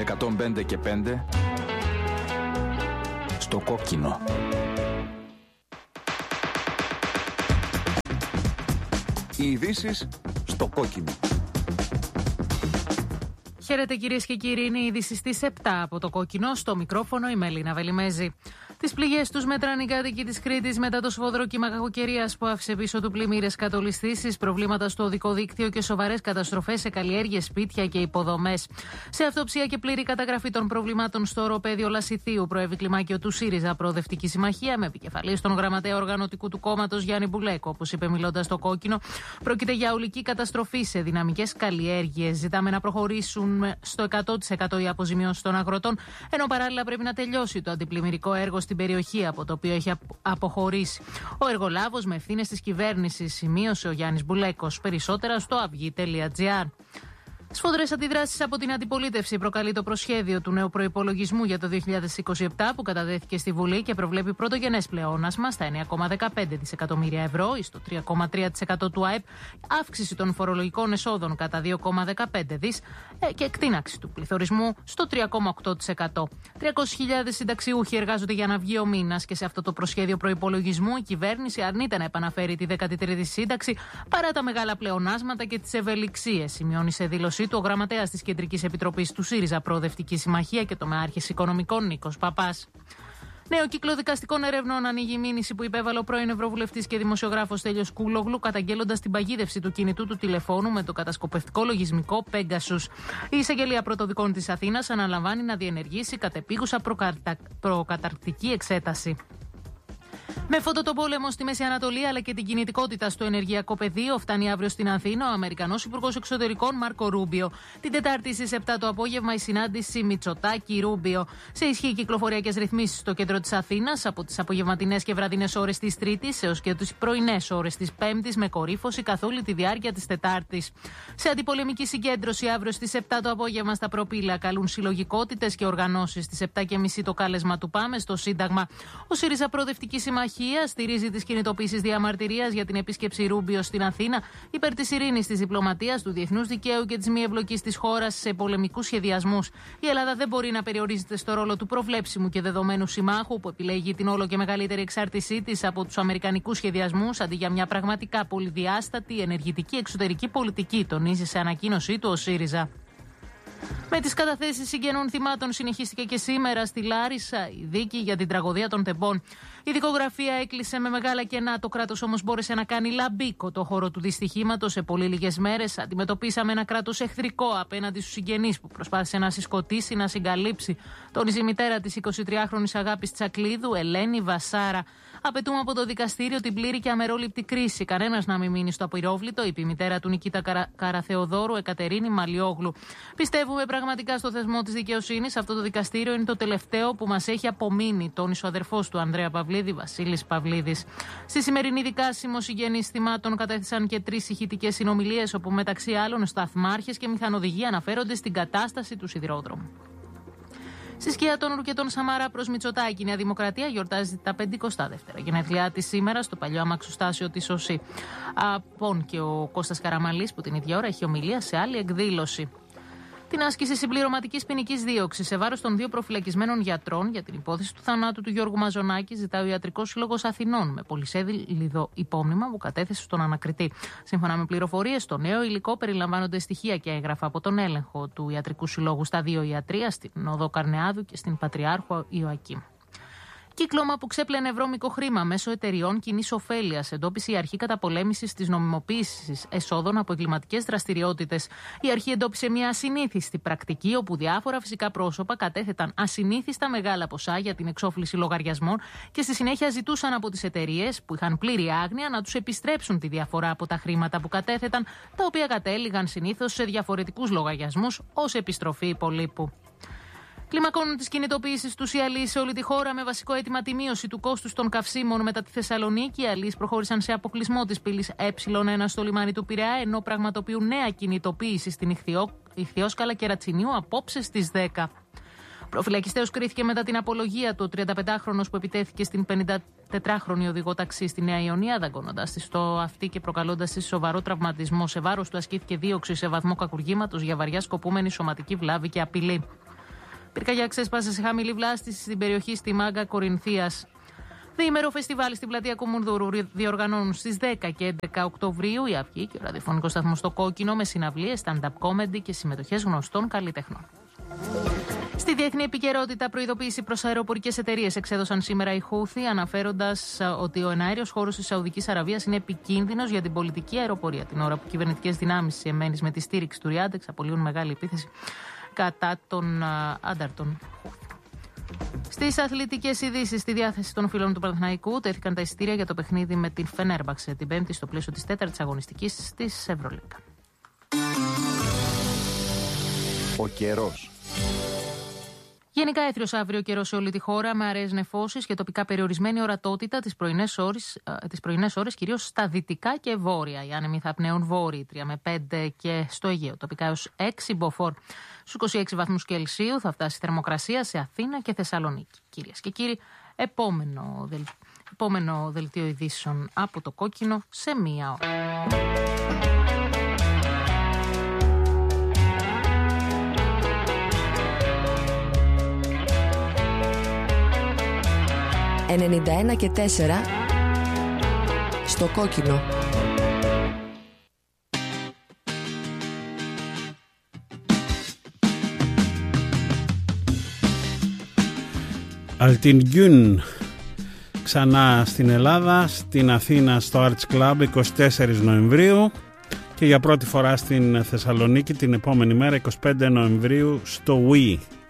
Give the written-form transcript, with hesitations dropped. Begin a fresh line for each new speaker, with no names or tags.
105 και 5 στο κόκκινο. Οι ειδήσεις στο κόκκινο.
Χαίρετε κυρίες και κύριοι, είναι η είδηση στις 7 από το κόκκινο. Στο μικρόφωνο η Μελίνα Βελιμέζη. Τις πληγές τους μέτραν οι κάτοικοι της Κρήτης μετά το σφοδρό κύμα κακοκαιρίας που άφησε πίσω του πλημμύρες κατολιστήσεις, προβλήματα στο οδικό δίκτυο και σοβαρές καταστροφές σε καλλιέργειες, σπίτια και υποδομές. Σε αυτοψία και πλήρη καταγραφή των προβλημάτων στο οροπέδιο Λασιθίου, προέβη κλιμάκιο του ΣΥΡΙΖΑ Προοδευτική Συμμαχία, με επικεφαλή στον γραμματέα οργανωτικού του κόμματος Γιάννη Μπουλέκο. Όπως είπε μιλώντας στο κόκκινο, πρόκειται για ολική καταστροφή σε δυναμικές καλλιέργειες. Ζητάμε να προχωρήσουν στο 100% οι αποζημιώσεις των αγροτών, ενώ παράλληλα πρέπει να τελειώσει το αντιπλημμυρικό έργο στην περιοχή από το οποίο έχει αποχωρήσει ο εργολάβος με ευθύνες της κυβέρνησης, σημείωσε ο Γιάννης Μπουλέκος. Περισσότερα στο avygi.gr. Σφοδρές αντιδράσεις από την αντιπολίτευση προκαλεί το προσχέδιο του νέου προϋπολογισμού για το 2027 που καταδέθηκε στη Βουλή και προβλέπει πρωτογενές πλεόνασμα στα 9,15 δισεκατομμύρια ευρώ ή στο 3,3% του ΑΕΠ, αύξηση των φορολογικών εσόδων κατά 2,15 δις και εκτείναξη του πληθωρισμού στο 3,8%. 300.000 συνταξιούχοι εργάζονται για να βγει ο μήνας και σε αυτό το προσχέδιο προϋπολογισμού η κυβέρνηση αρνείται να επαναφέρει τη 13η σύνταξη παρά τα μεγάλα πλεονάσματα και τις ευελιξίες, σημειώνει σε δήλωση του ο γραμματέας της Κεντρικής Επιτροπής του ΣΥΡΙΖΑ Προοδευτική Συμμαχία και τομεάρχης οικονομικών Νίκος Παπάς. Νέο κύκλο δικαστικών ερευνών ανοίγει η μήνυση που υπέβαλε ο πρώην Ευρωβουλευτής και δημοσιογράφος Στέλιος Κούλογλου, καταγγέλλοντας την παγίδευση του κινητού του τηλεφώνου με το κατασκοπευτικό λογισμικό Pegasus. Η εισαγγελία πρωτοδικών της Αθήνας αναλαμβάνει να διενεργήσει κατεπίγουσα προκαταρκτική εξέταση. Με φόντο τον πόλεμο στη Μέση Ανατολή αλλά και την κινητικότητα στο ενεργειακό πεδίο, φτάνει αύριο στην Αθήνα ο Αμερικανός Υπουργός Εξωτερικών Μάρκο Ρούμπιο. Την Τετάρτη στις 7 το απόγευμα η συνάντηση Μητσοτάκη-Ρούμπιο. Σε ισχύ κυκλοφοριακές ρυθμίσεις στο κέντρο της Αθήνας από τις απογευματινές και βραδινές ώρες της Τρίτης έως και τις πρωινές ώρες της Πέμπτης, με κορύφωση καθ' όλη τη διάρκεια της Τετάρτης. Σε αντιπολεμική συγκέντρωση αύριο στις 7 το απόγευμα στα Προπήλαια καλούν συλλογικότητες και οργανώσεις. Στις 7.30 το κάλεσμα του Πάμε στο Σύνταγμα. Ο ΣΥΡΙΖΑ Προοδευτική Συμμαχία στηρίζει τις κινητοποίησεις διαμαρτυρίας για την επίσκεψη Ρούμπιο στην Αθήνα υπέρ της ειρήνης, της διπλωματίας, του διεθνούς δικαίου και της μη εμπλοκής της χώρας σε πολεμικούς σχεδιασμούς. Η Ελλάδα δεν μπορεί να περιορίζεται στο ρόλο του προβλέψιμου και δεδομένου συμμάχου που επιλέγει την όλο και μεγαλύτερη εξάρτησή της από τους αμερικανικούς σχεδιασμούς αντί για μια πραγματικά πολυδιάστατη ενεργητική εξωτερική πολιτική, τονίζει σε ανακοίνωσή του ο ΣΥΡΙΖΑ. Με τις καταθέσεις συγγενών θυμάτων συνεχίστηκε και σήμερα στη Λάρισα η δίκη για την τραγωδία των Τεμπών. Η δικογραφία έκλεισε με μεγάλα κενά. Το κράτος όμως μπόρεσε να κάνει λαμπίκο το χώρο του δυστυχήματος σε πολύ λίγες μέρες. Αντιμετωπίσαμε ένα κράτος εχθρικό απέναντι στους συγγενείς που προσπάθησε να συσκοτήσει, να συγκαλύψει. Τόνιζε η μητέρα της 23χρονης Αγάπης Τσακλίδου, Ελένη Βασάρα. Απαιτούμε από το δικαστήριο την πλήρη και αμερόληπτη κρίση. Κανένας να μην μείνει στο απειρόβλητο, είπε η μητέρα του Νικήτα Καραθεοδόρου, Εκατερίνη Μαλιόγλου. Πιστεύουμε πραγματικά στο θεσμό της δικαιοσύνης. Αυτό το δικαστήριο είναι το τελευταίο που μας έχει απομείνει, τόνισε ο αδερφός του Ανδρέα Παυλίδη, Βασίλης Παυλίδης. Στη σημερινή δικάσιμο συγγενείς θυμάτων κατέθεσαν και 3 ηχητικές συνομιλίες, όπου μεταξύ άλλων σταθμάρχες και μηχανοδηγοί αναφέρονται στην κατάσταση του σιδηρόδρομου. Στη σκιά των ρουκετών Σαμαρά προς Μητσοτάκη, η Νέα Δημοκρατία γιορτάζει τα 52η γενέθλιά της σήμερα στο παλιό αμαξοστάσιο της ΟΣΥ. Απόν και ο Κώστας Καραμαλής, που την ίδια ώρα έχει ομιλία σε άλλη εκδήλωση. Την άσκηση συμπληρωματικής ποινικής δίωξης σε βάρος των 2 προφυλακισμένων γιατρών για την υπόθεση του θανάτου του Γιώργου Μαζονάκη ζητά ο Ιατρικός Σύλλογος Αθηνών, με πολυσέλιδο υπόμνημα που κατέθεσε στον ανακριτή. Σύμφωνα με πληροφορίες, στο νέο υλικό περιλαμβάνονται στοιχεία και έγγραφα από τον έλεγχο του Ιατρικού Συλλόγου στα 2 ιατρεία, στην Οδό Καρνεάδου και στην Πατριάρχο Ιωακήμ. Κύκλωμα που ξέπλαινε βρώμικο χρήμα μέσω εταιριών κοινής ωφέλειας, εντόπισε η Αρχή Καταπολέμησης της Νομιμοποίησης Εσόδων από εγκληματικές δραστηριότητες. Η Αρχή εντόπισε μια ασυνήθιστη πρακτική, όπου διάφορα φυσικά πρόσωπα κατέθεταν ασυνήθιστα μεγάλα ποσά για την εξόφληση λογαριασμών και στη συνέχεια ζητούσαν από τις εταιρείες, που είχαν πλήρη άγνοια, να τους επιστρέψουν τη διαφορά από τα χρήματα που κατέθεταν, τα οποία κατέληγαν συνήθως σε διαφορετικούς λογαριασμούς ως επιστροφή υπολείπου. Κλιμακώνουν τις κινητοποιήσεις τους οι αλείς σε όλη τη χώρα με βασικό αίτημα τη μείωση του κόστους των καυσίμων μετά τη Θεσσαλονίκη. Οι αλείς προχώρησαν σε αποκλεισμό της πύλης Ε1 στο λιμάνι του Πειραιά, ενώ πραγματοποιούν νέα κινητοποίηση στην Ιχθυόσκαλα και Ρατσινίου απόψε στις 10. Προφυλακιστέως κρίθηκε μετά την απολογία του 35χρονος που επιτέθηκε στην 54χρονη οδηγό ταξί στη Νέα Ιωνία, δαγκώνοντας τη στο αυτί και προκαλώντας τη σοβαρό τραυματισμό. Σε βάρος του ασκήθηκε δίωξη σε βαθμό κακουργήματος για βαριά σκοπούμενη σωματική βλάβη και απειλή. Πυρκαγιά ξέσπασε σε χαμηλή βλάστηση στην περιοχή στη Μάγκα Κορινθίας. Διήμερο φεστιβάλ στην πλατεία Κουμουνδούρου διοργανώνουν στις 10 και 11 Οκτωβρίου η Αυγή και ο ραδιοφωνικός σταθμός Στο Κόκκινο με συναυλίες, stand-up comedy και συμμετοχές γνωστών καλλιτεχνών. Στη διεθνή επικαιρότητα, προειδοποίηση προς αεροπορικές εταιρείες εξέδωσαν σήμερα οι Χούθι, αναφέροντας ότι ο εναέριος χώρος της Σαουδικής Αραβίας είναι επικίνδυνος για την πολιτική αεροπορία. Την ώρα που κυβερνητικές δυνάμεις της Ιεμένης με τη στήριξη του Ριάντ εξαπολύουν μεγάλη επίθεση κατά των ανταρτών Χούθι. Στις αθλητικές ειδήσεις, στη διάθεση των φίλων του Παναθηναϊκού τέθηκαν τα εισιτήρια για το παιχνίδι με την Φενέρμπαξε την Πέμπτη στο πλαίσιο της 4ης αγωνιστικής της Ευρωλίγκα.
Ο καιρός.
Γενικά έθριος αύριο καιρός σε όλη τη χώρα με αραιές νεφώσεις και τοπικά περιορισμένη ορατότητα τις πρωινές ώρες κυρίως στα δυτικά και βόρεια. Οι άνεμοι θα πνέουν βόρειοι 3 με 5 και στο Αιγαίο. Τοπικά έως 6 μποφόρ. Στους 26 βαθμούς Κελσίου θα φτάσει η θερμοκρασία σε Αθήνα και Θεσσαλονίκη. Κυρίες και κύριοι, επόμενο δελτίο ειδήσεων από το Κόκκινο σε μία ώρα.
«91 και 4» στο Κόκκινο.
Αλτινγκιούν ξανά στην Ελλάδα, στην Αθήνα στο Arts Club 24 Νοεμβρίου και για πρώτη φορά στην Θεσσαλονίκη την επόμενη μέρα 25 Νοεμβρίου στο Wii.